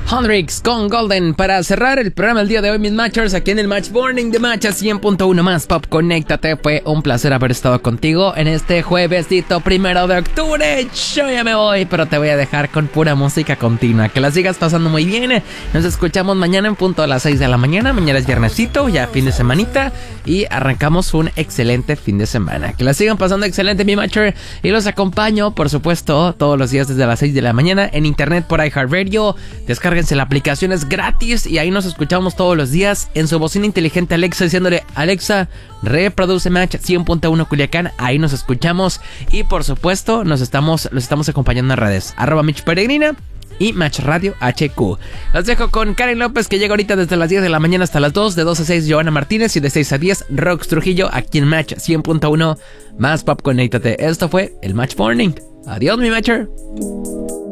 Hendrix con Golden para cerrar el programa el día de hoy, mis matchers, aquí en el Match Morning de Match a 100.1 más Pop. Conéctate, fue un placer haber estado contigo en este juevesito 1 de octubre. Yo ya me voy, pero te voy a dejar con pura música continua. Que la sigas pasando muy bien. Nos escuchamos mañana en punto a las 6 de la mañana. Mañana es viernesito, ya fin de semanita, y arrancamos un excelente fin de semana. Que la sigan pasando excelente, mi matcher, y los acompaño, por supuesto, todos los días desde las 6 de la mañana en internet por iHeartRadio. Descárguense la aplicación, es gratis, y ahí nos escuchamos todos los días en su bocina inteligente Alexa, diciéndole: Alexa, reproduce Match 100.1 Culiacán. Ahí nos escuchamos, y por supuesto los estamos acompañando en redes @MitchPeregrina y Match Radio HQ. Los dejo con Karen López, que llega ahorita desde las 10 de la mañana hasta las 2, de 2 a 6 Joana Martínez, y de 6 a 10 Rox Trujillo, aquí en Match 100.1 más Pop. Conéctate. Esto fue el Match Morning. Adiós, mi Matcher.